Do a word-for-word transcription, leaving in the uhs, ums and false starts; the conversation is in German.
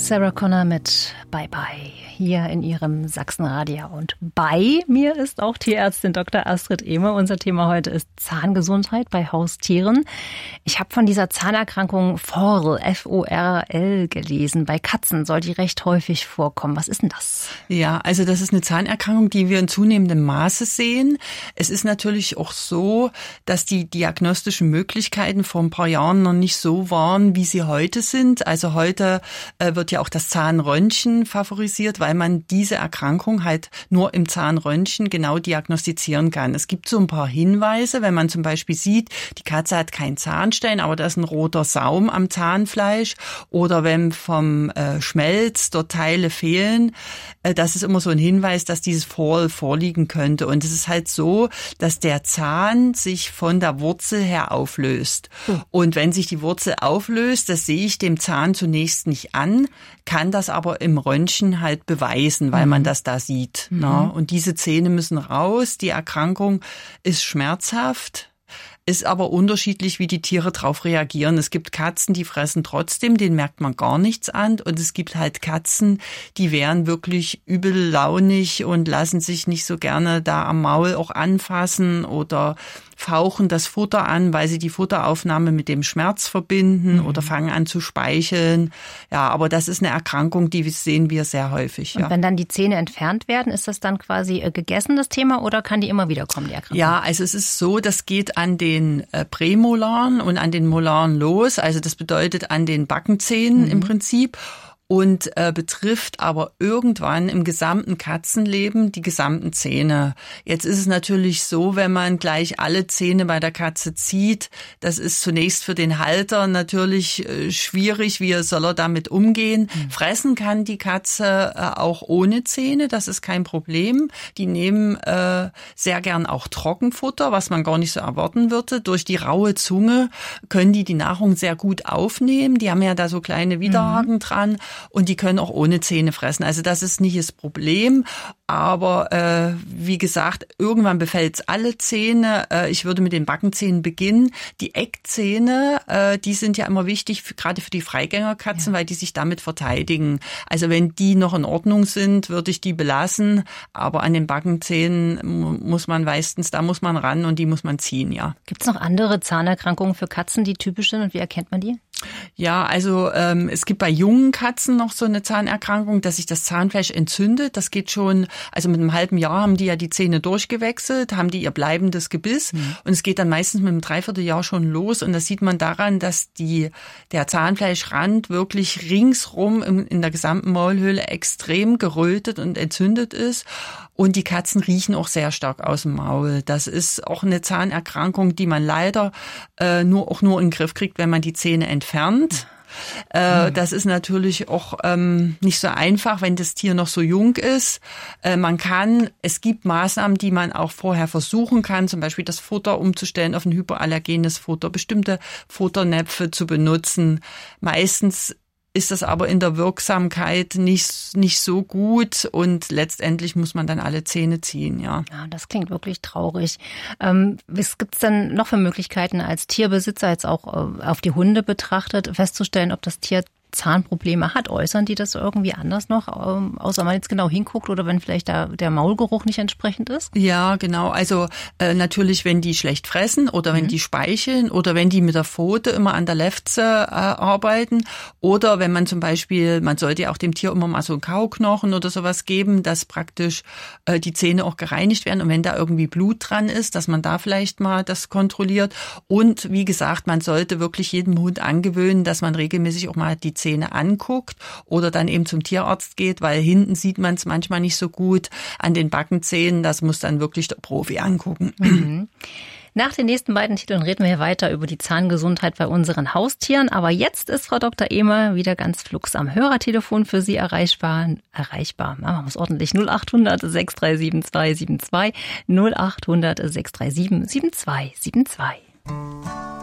Sarah Connor mit Bye Bye hier in ihrem Sachsenradio. Und bei mir ist auch Tierärztin Doktor Astrid Ehme. Unser Thema heute ist Zahngesundheit bei Haustieren. Ich habe von dieser Zahnerkrankung F O R L, F O R L gelesen. Bei Katzen soll die recht häufig vorkommen. Was ist denn das? Ja, also das ist eine Zahnerkrankung, die wir in zunehmendem Maße sehen. Es ist natürlich auch so, dass die diagnostischen Möglichkeiten vor ein paar Jahren noch nicht so waren, wie sie heute sind. Also heute äh, wird ja auch das Zahnröntgen favorisiert, weil man diese Erkrankung halt nur im Zahnröntgen genau diagnostizieren kann. Es gibt so ein paar Hinweise, wenn man zum Beispiel sieht, die Katze hat keinen Zahnstein, aber da ist ein roter Saum am Zahnfleisch, oder wenn vom äh, Schmelz dort Teile fehlen, äh, das ist immer so ein Hinweis, dass dieses F O R L vorliegen könnte. Und es ist halt so, dass der Zahn sich von der Wurzel her auflöst. Hm. Und wenn sich die Wurzel auflöst, das sehe ich dem Zahn zunächst nicht an, kann das aber im Röntgen halt beweisen, weil mhm. man das da sieht. Mhm. Ne? Und diese Zähne müssen raus. Die Erkrankung ist schmerzhaft, ist aber unterschiedlich, wie die Tiere drauf reagieren. Es gibt Katzen, die fressen trotzdem, denen merkt man gar nichts an. Und es gibt halt Katzen, die wären wirklich übellaunig und lassen sich nicht so gerne da am Maul auch anfassen oder fauchen das Futter an, weil sie die Futteraufnahme mit dem Schmerz verbinden mhm. oder fangen an zu speicheln. Ja, aber das ist eine Erkrankung, die sehen wir sehr häufig. Und ja. wenn dann die Zähne entfernt werden, ist das dann quasi gegessen, das Thema, oder kann die immer wieder kommen, die Erkrankung? Ja, also es ist so, das geht an den äh, Prämolaren und an den Molaren los. Also das bedeutet an den Backenzähnen mhm. im Prinzip. Und äh, betrifft aber irgendwann im gesamten Katzenleben die gesamten Zähne. Jetzt ist es natürlich so, wenn man gleich alle Zähne bei der Katze zieht, das ist zunächst für den Halter natürlich äh, schwierig, wie soll er damit umgehen. Mhm. Fressen kann die Katze äh, auch ohne Zähne, das ist kein Problem. Die nehmen äh, sehr gern auch Trockenfutter, was man gar nicht so erwarten würde. Durch die raue Zunge können die die Nahrung sehr gut aufnehmen. Die haben ja da so kleine Widerhaken mhm. dran. Und die können auch ohne Zähne fressen. Also das ist nicht das Problem. Aber äh, wie gesagt, irgendwann befällt es alle Zähne. Äh, ich würde mit den Backenzähnen beginnen. Die Eckzähne, äh, die sind ja immer wichtig, für, gerade für die Freigängerkatzen, ja. weil die sich damit verteidigen. Also wenn die noch in Ordnung sind, würde ich die belassen. Aber an den Backenzähnen muss man meistens, da muss man ran und die muss man ziehen, ja. Gibt es noch andere Zahnerkrankungen für Katzen, die typisch sind, und wie erkennt man die? Ja, also ähm, es gibt bei jungen Katzen noch so eine Zahnerkrankung, dass sich das Zahnfleisch entzündet. Das geht schon, also mit einem halben Jahr haben die ja die Zähne durchgewechselt, haben die ihr bleibendes Gebiss. Mhm. Und es geht dann meistens mit einem Dreivierteljahr schon los. Und das sieht man daran, dass die der Zahnfleischrand wirklich ringsrum in, in der gesamten Maulhöhle extrem gerötet und entzündet ist. Und die Katzen riechen auch sehr stark aus dem Maul. Das ist auch eine Zahnerkrankung, die man leider äh, nur auch nur in den Griff kriegt, wenn man die Zähne entfernt. Äh, das ist natürlich auch ähm, nicht so einfach, wenn das Tier noch so jung ist. Äh, man kann, es gibt Maßnahmen, die man auch vorher versuchen kann, zum Beispiel das Futter umzustellen auf ein hypoallergenes Futter, bestimmte Futternäpfe zu benutzen. Meistens ist das aber in der Wirksamkeit nicht nicht so gut, und letztendlich muss man dann alle Zähne ziehen, ja. Ja, das klingt wirklich traurig. Ähm, was gibt's denn noch für Möglichkeiten als Tierbesitzer, jetzt auch äh, auf die Hunde betrachtet, festzustellen, ob das Tier Zahnprobleme hat? Äußern die das irgendwie anders noch, ähm, außer man jetzt genau hinguckt, oder wenn vielleicht da der Maulgeruch nicht entsprechend ist? Ja, genau. Also äh, natürlich, wenn die schlecht fressen oder wenn mhm. die speicheln oder wenn die mit der Pfote immer an der Lefze äh, arbeiten, oder wenn man zum Beispiel, man sollte ja auch dem Tier immer mal so einen Kauknochen oder sowas geben, dass praktisch äh, die Zähne auch gereinigt werden, und wenn da irgendwie Blut dran ist, dass man da vielleicht mal das kontrolliert. Und wie gesagt, man sollte wirklich jedem Hund angewöhnen, dass man regelmäßig auch mal die Zähne anguckt oder dann eben zum Tierarzt geht, weil hinten sieht man es manchmal nicht so gut an den Backenzähnen. Das muss dann wirklich der Profi angucken. Mhm. Nach den nächsten beiden Titeln reden wir weiter über die Zahngesundheit bei unseren Haustieren. Aber jetzt ist Frau Doktor Ehme wieder ganz flugs am Hörertelefon für Sie erreichbar. Erreichbar, machen wir es ordentlich. null acht hundert sechs drei sieben zwei sieben zwei, null acht hundert sechs drei sieben sieben zwei sieben zwei.